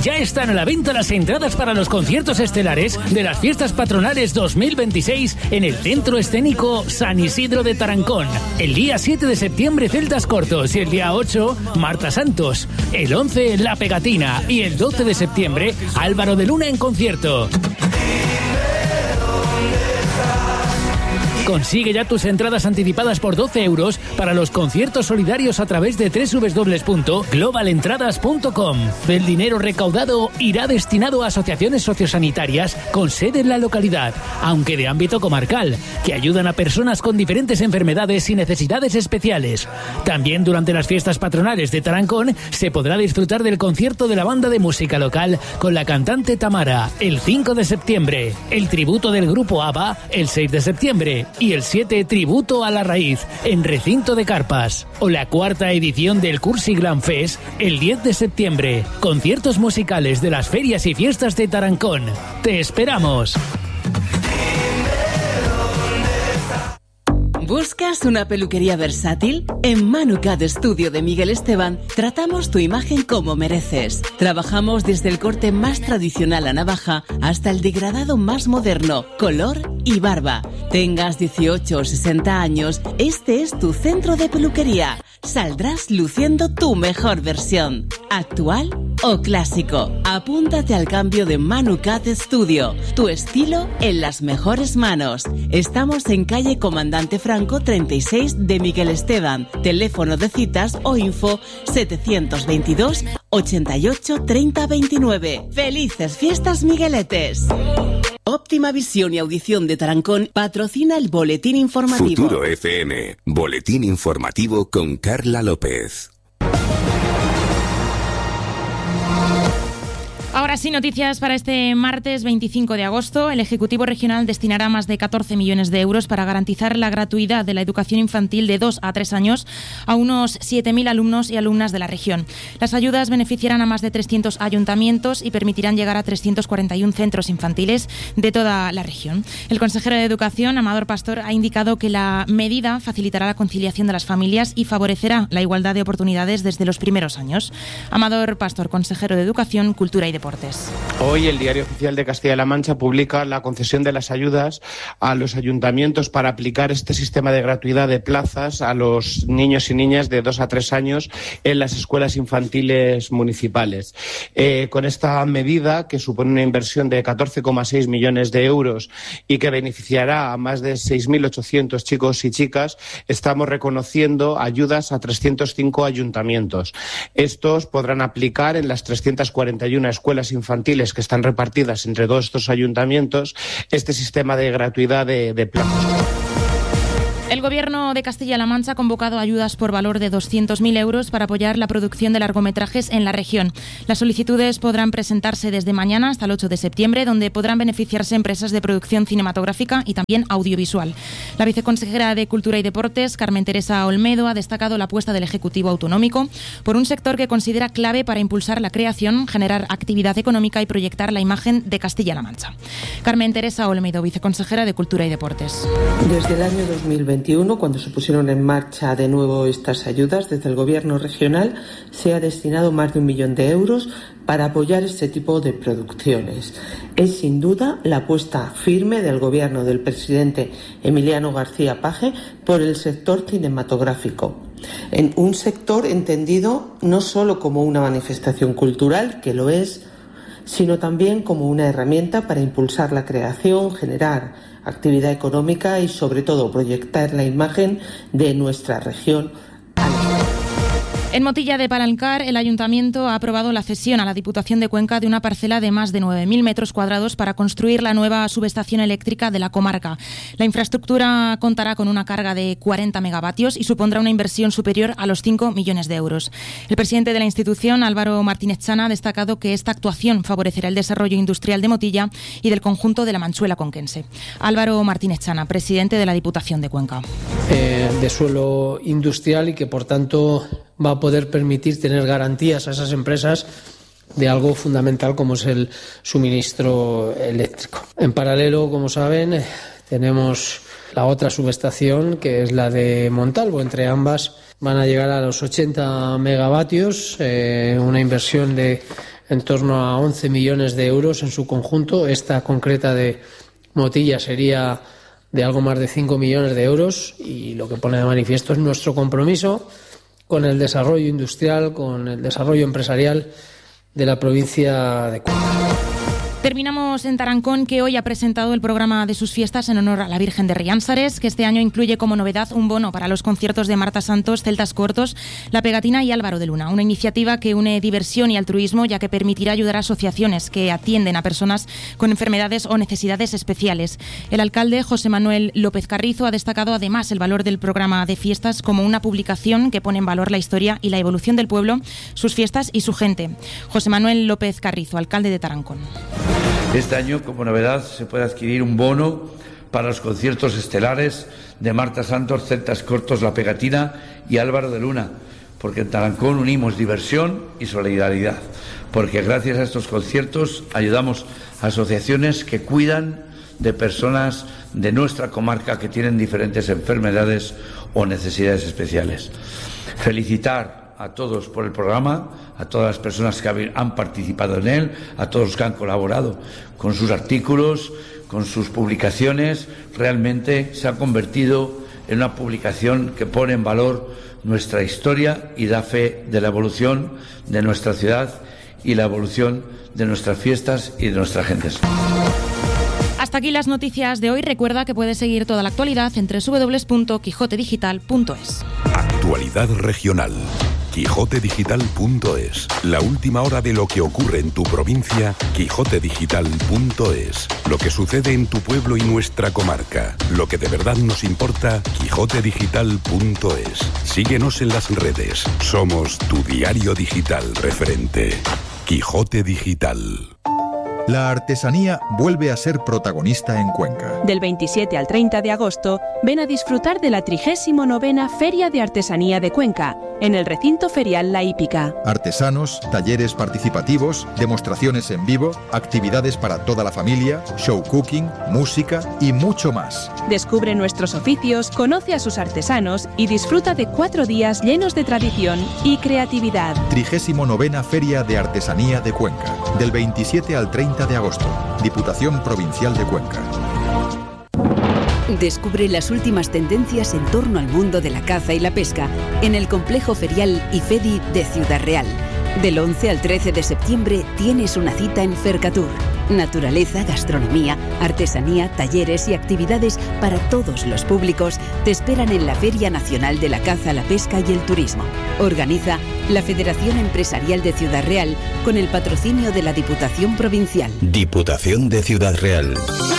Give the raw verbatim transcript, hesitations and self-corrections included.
Ya están a la venta las entradas para los conciertos estelares de las Fiestas Patronales dos mil veintiséis en el Centro Escénico San Isidro de Tarancón. El día siete de septiembre, Celtas Cortos, y el día ocho, Marta Santos. El once, La Pegatina, y el doce de septiembre, Álvaro de Luna en concierto. Consigue ya tus entradas anticipadas por doce euros para los conciertos solidarios a través de doble u doble u doble u punto global entradas punto com. El dinero recaudado irá destinado a asociaciones sociosanitarias con sede en la localidad, aunque de ámbito comarcal, que ayudan a personas con diferentes enfermedades y necesidades especiales. También durante las fiestas patronales de Tarancón se podrá disfrutar del concierto de la banda de música local con la cantante Tamara el cinco de septiembre, el tributo del grupo ABBA el seis de septiembre y el siete, tributo a la raíz en Recinto de Carpas, o la cuarta edición del Cursi Glam Fest el diez de septiembre. Conciertos musicales de las ferias y fiestas de Tarancón. ¡Te esperamos! ¿Buscas una peluquería versátil? En Manucat Estudio de Miguel Esteban tratamos tu imagen como mereces. Trabajamos desde el corte más tradicional a navaja hasta el degradado más moderno, color y barba. Tengas dieciocho o sesenta años, este es tu centro de peluquería. Saldrás luciendo tu mejor versión, actual o clásico. Apúntate al cambio de Manucat Studio, tu estilo en las mejores manos. Estamos en calle Comandante Franco treinta y seis de Miguel Esteban. Teléfono de citas o info setecientos veintidós ochenta y ocho treinta veintinueve. ¡Felices fiestas, Migueletes! Óptima Visión y Audición de Tarancón patrocina el Boletín Informativo. Futuro F M, Boletín Informativo con Carla López. Ahora sí, noticias para este martes veinticinco de agosto. El Ejecutivo Regional destinará más de catorce millones de euros para garantizar la gratuidad de la educación infantil de dos a tres años a unos siete mil alumnos y alumnas de la región. Las ayudas beneficiarán a más de trescientos ayuntamientos y permitirán llegar a trescientos cuarenta y uno centros infantiles de toda la región. El consejero de Educación, Amador Pastor, ha indicado que la medida facilitará la conciliación de las familias y favorecerá la igualdad de oportunidades desde los primeros años. Amador Pastor, consejero de Educación, Cultura y Deportes. Hoy el Diario Oficial de Castilla-La Mancha publica la concesión de las ayudas a los ayuntamientos para aplicar este sistema de gratuidad de plazas a los niños y niñas de dos a tres años en las escuelas infantiles municipales. Eh, con esta medida, que supone una inversión de catorce coma seis millones de euros y que beneficiará a más de seis mil ochocientos chicos y chicas, estamos reconociendo ayudas a trescientos cinco ayuntamientos. Estos podrán aplicar en las trescientas cuarenta y una escuelas infantiles que están repartidas entre todos estos ayuntamientos este sistema de gratuidad de, de plazos. El Gobierno de Castilla-La Mancha ha convocado ayudas por valor de doscientos mil euros para apoyar la producción de largometrajes en la región. Las solicitudes podrán presentarse desde mañana hasta el ocho de septiembre, donde podrán beneficiarse empresas de producción cinematográfica y también audiovisual. La viceconsejera de Cultura y Deportes, Carmen Teresa Olmedo, ha destacado la apuesta del Ejecutivo Autonómico por un sector que considera clave para impulsar la creación, generar actividad económica y proyectar la imagen de Castilla-La Mancha. Carmen Teresa Olmedo, viceconsejera de Cultura y Deportes. Desde el año dos mil veintiuno, cuando se pusieron en marcha de nuevo estas ayudas, desde el Gobierno regional se ha destinado más de un millón de euros para apoyar este tipo de producciones. Es sin duda la apuesta firme del Gobierno del presidente Emiliano García Paje por el sector cinematográfico. En un sector entendido no solo como una manifestación cultural, que lo es, sino también como una herramienta para impulsar la creación, generar actividad económica y, sobre todo, proyectar la imagen de nuestra región. En Motilla de Palancar, el Ayuntamiento ha aprobado la cesión a la Diputación de Cuenca de una parcela de más de nueve mil metros cuadrados para construir la nueva subestación eléctrica de la comarca. La infraestructura contará con una carga de cuarenta megavatios y supondrá una inversión superior a los cinco millones de euros. El presidente de la institución, Álvaro Martínez Chana, ha destacado que esta actuación favorecerá el desarrollo industrial de Motilla y del conjunto de la Manchuela conquense. Álvaro Martínez Chana, presidente de la Diputación de Cuenca. Eh, de suelo industrial y que, por tanto, va a poder permitir tener garantías a esas empresas de algo fundamental como es el suministro eléctrico. En paralelo, como saben, tenemos la otra subestación, que es la de Montalvo. Entre ambas van a llegar a los ochenta megavatios, eh, una inversión de en torno a once millones de euros en su conjunto. Esta concreta de Motilla sería de algo más de cinco millones de euros, y lo que pone de manifiesto es nuestro compromiso con el desarrollo industrial, con el desarrollo empresarial de la provincia de Cuenca. Terminamos en Tarancón, que hoy ha presentado el programa de sus fiestas en honor a la Virgen de Riánsares, que este año incluye como novedad un bono para los conciertos de Marta Santos, Celtas Cortos, La Pegatina y Álvaro de Luna. Una iniciativa que une diversión y altruismo, ya que permitirá ayudar a asociaciones que atienden a personas con enfermedades o necesidades especiales. El alcalde, José Manuel López Carrizo, ha destacado además el valor del programa de fiestas como una publicación que pone en valor la historia y la evolución del pueblo, sus fiestas y su gente. José Manuel López Carrizo, alcalde de Tarancón. Este año, como novedad, se puede adquirir un bono para los conciertos estelares de Marta Santos, Celtas Cortos, La Pegatina y Álvaro de Luna, porque en Tarancón unimos diversión y solidaridad, porque gracias a estos conciertos ayudamos a asociaciones que cuidan de personas de nuestra comarca que tienen diferentes enfermedades o necesidades especiales. Felicitar a todos por el programa, a todas las personas que han participado en él, a todos los que han colaborado con sus artículos, con sus publicaciones. Realmente se ha convertido en una publicación que pone en valor nuestra historia y da fe de la evolución de nuestra ciudad y la evolución de nuestras fiestas y de nuestras gentes. Hasta aquí las noticias de hoy. Recuerda que puedes seguir toda la actualidad en doble u doble u doble u punto quijote digital punto es. Actualidad regional. quijote digital punto es. La última hora de lo que ocurre en tu provincia, quijote digital punto es. Lo que sucede en tu pueblo y nuestra comarca. Lo que de verdad nos importa, quijote digital punto es. Síguenos en las redes. Somos tu diario digital referente. Quijote Digital. La artesanía vuelve a ser protagonista en Cuenca. Del veintisiete al treinta de agosto, ven a disfrutar de la trigésima novena Feria de Artesanía de Cuenca, en el recinto ferial La Hípica. Artesanos, talleres participativos, demostraciones en vivo, actividades para toda la familia, show cooking, música y mucho más. Descubre nuestros oficios, conoce a sus artesanos y disfruta de cuatro días llenos de tradición y creatividad. trigésima novena Feria de Artesanía de Cuenca, del veintisiete al treinta de agosto. Diputación Provincial de Cuenca. Descubre las últimas tendencias en torno al mundo de la caza y la pesca en el complejo ferial IFEDI de Ciudad Real. Del once al trece de septiembre tienes una cita en Fercatur. Naturaleza, gastronomía, artesanía, talleres y actividades para todos los públicos te esperan en la Feria Nacional de la Caza, la Pesca y el Turismo. Organiza la Federación Empresarial de Ciudad Real con el patrocinio de la Diputación Provincial. Diputación de Ciudad Real.